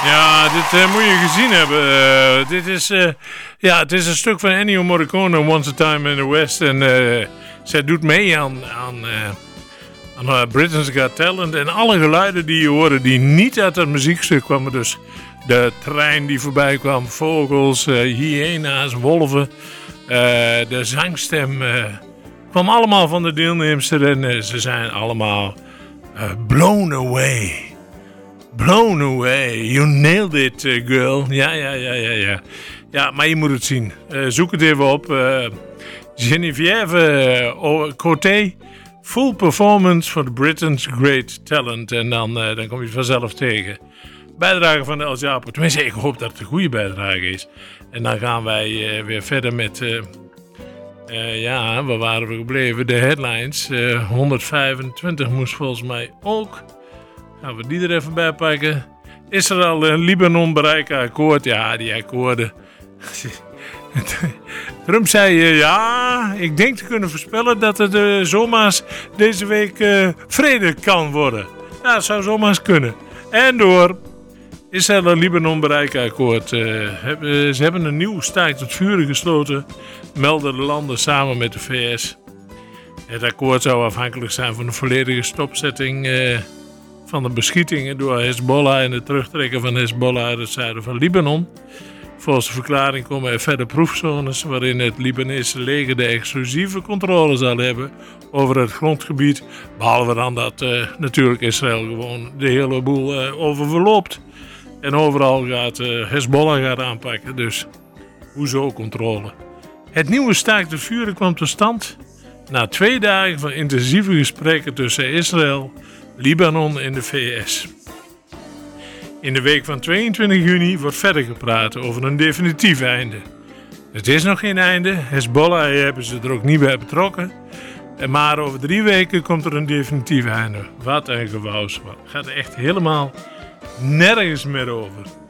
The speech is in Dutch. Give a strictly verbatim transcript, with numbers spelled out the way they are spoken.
Ja, dit uh, moet je gezien hebben. Uh, dit is, uh, ja, het is een stuk van Ennio Morricone, Once a Time in the West. En uh, zij doet mee aan, aan, uh, aan uh, Britain's Got Talent. En alle geluiden die je hoorde, die niet uit het muziekstuk kwamen. Dus de trein die voorbij kwam, vogels, uh, hyena's, wolven. Uh, de zangstem uh, kwam allemaal van de deelnemers. En uh, ze zijn allemaal uh, blown away. Blown away. You nailed it, uh, girl. Ja, ja, ja, ja, ja. Ja, maar je moet het zien. Uh, zoek het even op. Uh, Geneviève uh, Coté. Full performance for the Britain's Great Talent. En dan, uh, dan kom je het vanzelf tegen. Bijdrage van de El Japo. Tenminste, ik hoop dat het een goede bijdrage is. En dan gaan wij uh, weer verder met... Uh, uh, ja, waar waren we gebleven? De headlines. Uh, honderdvijfentwintig moest volgens mij ook... Gaan we die er even bij pakken. Israël en Libanon bereiken akkoord. Ja, die akkoorden. Trump zei, uh, ja, ik denk te kunnen voorspellen dat het uh, zomaar deze week uh, vrede kan worden. Ja, dat zou zomaar kunnen. En door. Israël en Libanon bereiken akkoord. Uh, hebben, ze hebben een nieuw staakt tot vuren gesloten. Melden de landen samen met de V S. Het akkoord zou afhankelijk zijn van de volledige stopzetting... Uh, van de beschietingen door Hezbollah en het terugtrekken van Hezbollah uit het zuiden van Libanon. Volgens de verklaring komen er verder proefzones waarin het Libanese leger de exclusieve controle zal hebben over het grondgebied. Behalve dan dat uh, natuurlijk Israël gewoon de hele boel uh, oververloopt. En overal gaat uh, Hezbollah gaat aanpakken, dus hoezo controle? Het nieuwe staakt het vuren kwam tot stand na twee dagen van intensieve gesprekken tussen Israël, Libanon en de V S. In de week van tweeëntwintig juni wordt verder gepraat over een definitief einde. Het is nog geen einde, Hezbollah hebben ze er ook niet bij betrokken. Maar over drie weken komt er een definitief einde. Wat een gewauws, het gaat er echt helemaal nergens meer over.